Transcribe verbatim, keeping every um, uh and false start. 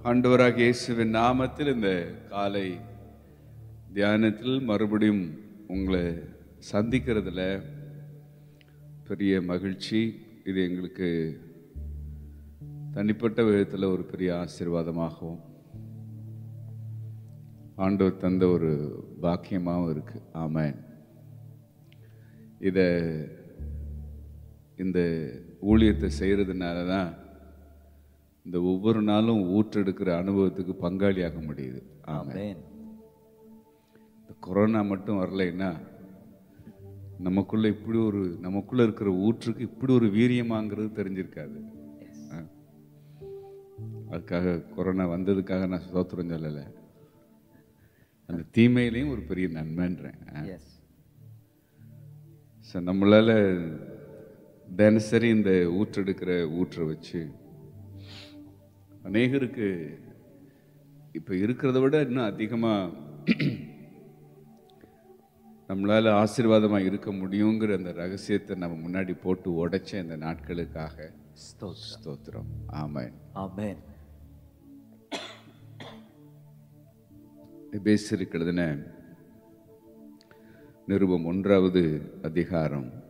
ஆண்டவராகிய இயேசுவின் நாமத்தில் இந்த காலை தியானத்தில் மறுபடியும் உங்களை சந்திக்கிறதுல பெரிய மகிழ்ச்சி. இது எங்களுக்கு தனிப்பட்ட விதத்தில் ஒரு பெரிய ஆசீர்வாதமாகவும் ஆண்டவர் தந்த ஒரு பாக்கியமாகவும் இருக்கு. ஆமென். இதை இந்த ஊழியத்தை செய்கிறதுனால தான் இந்த ஒவ்வொரு நாளும் ஊற்றெடுக்கிற அனுபவத்துக்கு பங்காளியாக முடியுது. ஆமென். இந்த கொரோனா மட்டும் வரலைன்னா நமக்குள்ள இப்படி ஒரு நமக்குள்ள இருக்கிற ஊற்றுக்கு இப்படி ஒரு வீரியமாங்கிறது தெரிஞ்சிருக்காது. அதுக்காக கொரோனா வந்ததுக்காக நான் ஸ்தோத்திரம் சொல்லலை, அந்த தீமையிலையும் ஒரு பெரிய நன்மைன்றேன். ஸோ நம்மளால தினசரி இந்த ஊற்றெடுக்கிற ஊற்றை வச்சு அநேகருக்கு இப்போ இருக்கிறத விட இன்னும் அதிகமாக நம்மளால் ஆசீர்வாதமாக இருக்க முடியுங்கிற அந்த ரகசியத்தை நம்ம முன்னாடி போட்டு உடைச்ச இந்த நாட்களுக்காக ஸ்தோத்திரம். ஆமென். ஆமென். எபேசியருக்கு எழுதின நிருபம் ஒன்றாவது அதிகாரம்